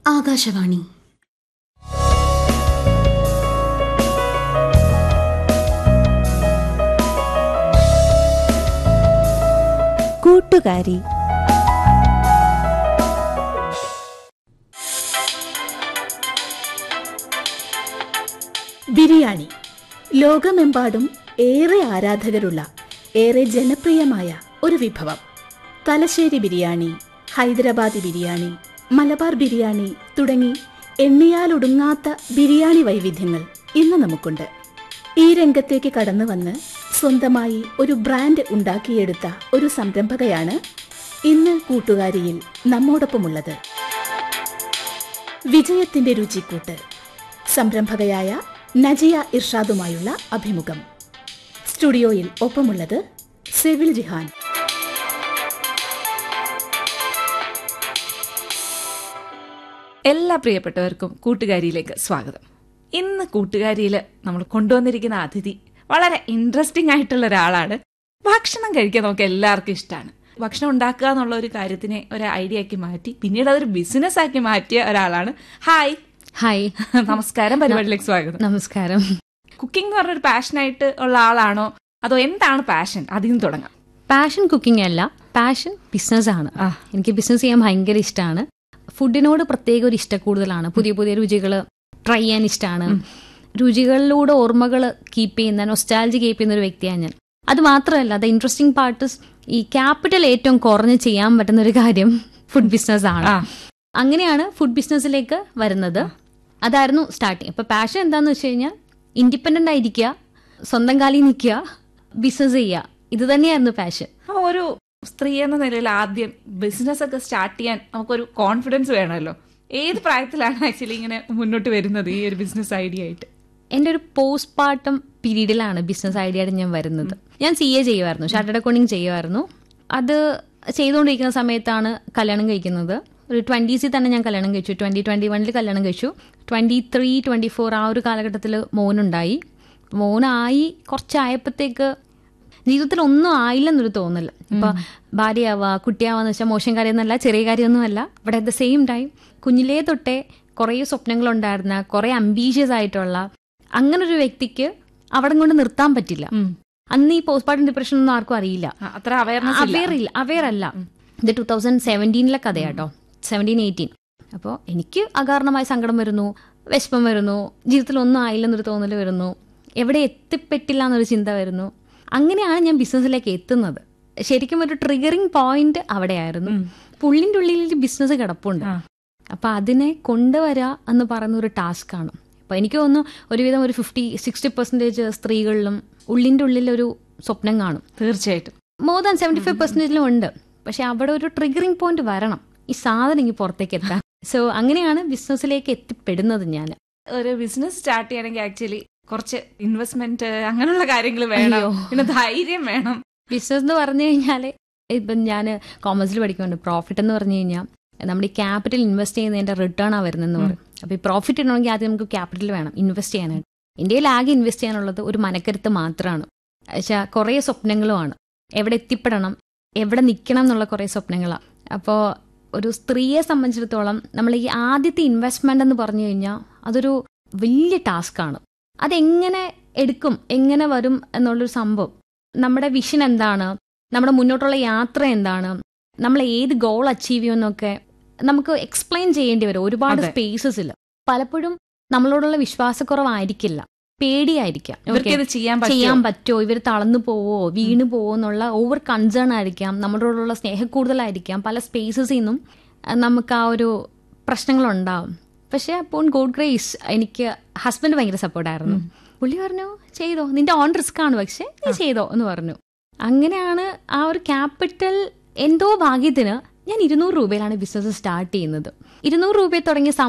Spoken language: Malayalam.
ആകാശവാണി. കൂട്ടുകാരി. ബിരിയാണി ലോകമെമ്പാടും ഏറെ ആരാധകരുള്ള, ഏറെ ജനപ്രിയമായ ഒരു വിഭവം. തലശ്ശേരി ബിരിയാണി, ഹൈദരാബാദി ബിരിയാണി, മലബാർ ബിരിയാണി തുടങ്ങി എണ്ണിയാലൊടുങ്ങാത്ത ബിരിയാണി വൈവിധ്യങ്ങൾ ഇന്ന് നമുക്കുണ്ട്. ഈ രംഗത്തേക്ക് കടന്നു വന്ന് സ്വന്തമായി ഒരു ബ്രാൻഡ് ഉണ്ടാക്കിയെടുത്ത ഒരു സംരംഭകയാണ് ഇന്ന് കൂട്ടുകാരിയിൽ നമ്മോടൊപ്പമുള്ളത്. വിജയത്തിന്റെ രുചിക്കൂട്ട് സംരംഭകയായ നജിയ ഇർഷാദുമായുള്ള അഭിമുഖം. സ്റ്റുഡിയോയിൽ ഒപ്പമുള്ളത് സെവിൽ ജിഹാൻ. എല്ലാ പ്രിയപ്പെട്ടവർക്കും കൂട്ടുകാരിയിലേക്ക് സ്വാഗതം. ഇന്ന് കൂട്ടുകാരിയിൽ നമ്മൾ കൊണ്ടുവന്നിരിക്കുന്ന അതിഥി വളരെ ഇൻട്രസ്റ്റിംഗ് ആയിട്ടുള്ള ഒരാളാണ്. ഭക്ഷണം കഴിക്കാൻ നമുക്ക് എല്ലാവർക്കും ഇഷ്ടമാണ്. ഭക്ഷണം ഉണ്ടാക്കുക എന്നുള്ള ഒരു കാര്യത്തിനെ ഒരു ഐഡിയ ആക്കി മാറ്റി പിന്നീട് അതൊരു ബിസിനസ് ആക്കി മാറ്റിയ ഒരാളാണ്. ഹായ്. ഹായ്, നമസ്കാരം. പരിപാടിയിലേക്ക് സ്വാഗതം. നമസ്കാരം. കുക്കിംഗ് എന്ന് പറഞ്ഞൊരു പാഷനായിട്ട് ഉള്ള ആളാണോ, അതോ എന്താണ് പാഷൻ? അതിൽ നിന്ന് തുടങ്ങാം. പാഷൻ കുക്കിംഗ് അല്ല, പാഷൻ ബിസിനസ് ആണ്. എനിക്ക് ബിസിനസ് ചെയ്യാൻ ഭയങ്കര ഇഷ്ടമാണ്. ഫുഡിനോട് പ്രത്യേക ഒരു ഇഷ്ടം കൂടുതലാണ്. പുതിയ പുതിയ രുചികൾ ട്രൈ ചെയ്യാൻ ഇഷ്ടമാണ്. രുചികളിലൂടെ ഓർമ്മകൾ കീപ്പ് ചെയ്യുന്ന, നൊസ്റ്റാൾജി കീപ്പ് ചെയ്യുന്ന ഒരു വ്യക്തിയാണ് ഞാൻ. അത് മാത്രമല്ല, ദ ഇൻട്രസ്റ്റിംഗ് പാർട്ട് ഈ ക്യാപിറ്റൽ ഏറ്റവും കുറഞ്ഞ് ചെയ്യാൻ പറ്റുന്ന ഒരു കാര്യം ഫുഡ് ബിസിനസ് ആണ്. അങ്ങനെയാണ് ഫുഡ് ബിസിനസ്സിലേക്ക് വരുന്നത്. അതായിരുന്നു സ്റ്റാർട്ടിങ്. അപ്പൊ പാഷൻ എന്താന്ന് വെച്ച് കഴിഞ്ഞാൽ ഇൻഡിപെൻഡന്റ് ആയിരിക്കുക, സ്വന്തം കാലിൽ നിൽക്കുക, ബിസിനസ് ചെയ്യുക. ഇത് തന്നെയായിരുന്നു പാഷൻ. ഒരു സ്ത്രീ എന്ന നിലയിൽ ആദ്യം ബിസിനസ് ഒക്കെ സ്റ്റാർട്ട് ചെയ്യാൻ നമുക്കൊരു കോൺഫിഡൻസ് വേണമല്ലോ. ഏത് പ്രായത്തിലാണ് ആക്ച്വലി ഇങ്ങനെ മുന്നോട്ട് വരുന്നത് ഈ ഒരു ബിസിനസ് ഐഡിയ ആയിട്ട്? എൻ്റെ ഒരു പോസ്റ്റ് പാർട്ടം പീരീഡിലാണ് ബിസിനസ് ഐഡിയ ആയിട്ട് ഞാൻ വരുന്നത്. ഞാൻ CA ചെയ്യുമായിരുന്നു, ചാർട്ടേഡ് അക്കൗണ്ടിങ് ചെയ്യുമായിരുന്നു. അത് ചെയ്തുകൊണ്ടിരിക്കുന്ന സമയത്താണ് കല്യാണം കഴിക്കുന്നത്. ഒരു 20s തന്നെ ഞാൻ കല്യാണം കഴിച്ചു. 2021 കല്യാണം കഴിച്ചു. 23, 24 ആ ഒരു കാലഘട്ടത്തിൽ മോനുണ്ടായി. മോനായി കുറച്ചായപ്പോഴത്തേക്ക് ജീവിതത്തിൽ ഒന്നും ആയില്ലെന്നൊരു തോന്നൽ. ഇപ്പൊ ഭാര്യയാവുക, കുട്ടിയാവാന്ന് വെച്ചാൽ മോശം കാര്യമൊന്നുമല്ല, ചെറിയ കാര്യമൊന്നുമല്ല. But at the same time കുഞ്ഞിലേ തൊട്ടേ കുറേ സ്വപ്നങ്ങളുണ്ടായിരുന്ന, കുറേ അംബീഷ്യസ് ആയിട്ടുള്ള അങ്ങനൊരു വ്യക്തിക്ക് അവിടെ കൊണ്ട് നിർത്താൻ പറ്റില്ല. അന്ന് ഈ പോസ്റ്റ്മോർട്ടം ഡിപ്രഷൻ ഒന്നും ആർക്കും അറിയില്ല, അത്ര അവെയർ അല്ല. ഇത് 2017 കഥയാട്ടോ, 17-18. അപ്പോൾ എനിക്ക് അകാരണമായ സങ്കടം വരുന്നു, വിഷമം വരുന്നു, ജീവിതത്തിൽ ഒന്നും ആയില്ലെന്നൊരു തോന്നൽ വരുന്നു, എവിടെ എത്തിപ്പെട്ടില്ല എന്നൊരു ചിന്ത വരുന്നു. അങ്ങനെയാണ് ഞാൻ ബിസിനസ്സിലേക്ക് എത്തുന്നത്. ശരിക്കും ഒരു ട്രിഗറിങ് പോയിന്റ് അവിടെയായിരുന്നു. പുള്ളിൻ്റെ ഉള്ളിൽ ബിസിനസ് കിടപ്പുണ്ട്. അപ്പൊ അതിനെ കൊണ്ടുവരാ എന്ന് പറയുന്ന ഒരു ടാസ്ക് ആണ്. അപ്പൊ എനിക്ക് തോന്നുന്നു ഒരുവിധം ഒരു 50-60% സ്ത്രീകളിലും ഉള്ളിൻ്റെ ഉള്ളിലൊരു സ്വപ്നം കാണും. തീർച്ചയായിട്ടും മോർ ദാൻ 75% ഉണ്ട്. പക്ഷെ അവിടെ ഒരു ട്രിഗറിങ് പോയിന്റ് വരണം ഈ സാധനം ഇങ്ങനെ പുറത്തേക്ക് എത്താൻ. സോ അങ്ങനെയാണ് ബിസിനസ്സിലേക്ക് എത്തിപ്പെടുന്നത്. ഞാൻ ഒരു ബിസിനസ് സ്റ്റാർട്ട് ചെയ്യണമെങ്കിൽ ആക്ച്വലി കുറച്ച് ഇൻവെസ്റ്റ്മെന്റ് അങ്ങനെയുള്ള കാര്യങ്ങൾ വേണം, പിന്നെ ധൈര്യം വേണം. ബിസിനസ് എന്ന് പറഞ്ഞു കഴിഞ്ഞാൽ ഇപ്പം ഞാൻ കോമേഴ്സിൽ പഠിക്കുന്നുണ്ട്. പ്രോഫിറ്റ് എന്ന് പറഞ്ഞു കഴിഞ്ഞാൽ നമ്മുടെ ഈ ക്യാപിറ്റൽ ഇൻവെസ്റ്റ് ചെയ്യുന്നതിന്റെ റിട്ടേൺ ആ വരുന്നതെന്ന് പറയും. അപ്പൊ ഈ പ്രോഫിറ്റ് ഇടണമെങ്കിൽ ആദ്യം നമുക്ക് ക്യാപിറ്റൽ വേണം ഇൻവെസ്റ്റ് ചെയ്യാനായിട്ട്. ഇന്ത്യയിൽ ആകെ ഇൻവെസ്റ്റ് ചെയ്യാനുള്ളത് ഒരു മനക്കരുത്ത് മാത്രമാണ്. പക്ഷെ കുറേ സ്വപ്നങ്ങളുമാണ്. എവിടെ എത്തിപ്പെടണം, എവിടെ നിൽക്കണം എന്നുള്ള കുറേ സ്വപ്നങ്ങളാണ്. അപ്പോൾ ഒരു സ്ത്രീയെ സംബന്ധിച്ചിടത്തോളം നമ്മൾ ഈ ആദ്യത്തെ ഇൻവെസ്റ്റ്മെന്റ് എന്ന് പറഞ്ഞു കഴിഞ്ഞാൽ അതൊരു വലിയ ടാസ്ക്കാണ്. അതെങ്ങനെ എടുക്കും, എങ്ങനെ വരും എന്നുള്ളൊരു സംഭവം. നമ്മുടെ വിഷൻ എന്താണ്, നമ്മുടെ മുന്നോട്ടുള്ള യാത്ര എന്താണ്, നമ്മൾ ഏത് ഗോൾ അച്ചീവ് ചെയ്യുമെന്നൊക്കെ നമുക്ക് എക്സ്പ്ലെയിൻ ചെയ്യേണ്ടി വരും ഒരുപാട് സ്പേസസിൽ. പലപ്പോഴും നമ്മളോടുള്ള വിശ്വാസക്കുറവായിരിക്കില്ല, പേടിയായിരിക്കാം. ചെയ്യാൻ പറ്റുമോ, ഇവർ തളർന്നു പോവോ, വീണു പോവോ എന്നുള്ള ഓവർ കൺസേൺ ആയിരിക്കാം. നമ്മളോടുള്ള സ്നേഹക്കൂടുതലായിരിക്കാം. പല സ്പേസസിൽ നിന്നും നമുക്ക് ആ ഒരു പ്രശ്നങ്ങളുണ്ടാവും. പക്ഷെ അപ്പോൾ ഗോഡ് ഗ്രേസ് എനിക്ക് ഹസ്ബൻഡ് ഭയങ്കര സപ്പോർട്ടായിരുന്നു. പുള്ളി പറഞ്ഞു ചെയ്തോ, നിന്റെ ഓൺ റിസ്ക് ആണ്, പക്ഷെ നീ ചെയ്തോ എന്ന് പറഞ്ഞു. അങ്ങനെയാണ് ആ ഒരു ക്യാപിറ്റൽ എന്തോ ഭാഗ്യത്തിന് ഞാൻ 200 രൂപയിലാണ് ബിസിനസ് സ്റ്റാർട്ട് ചെയ്യുന്നത്. 200 രൂപയിൽ തുടങ്ങിയ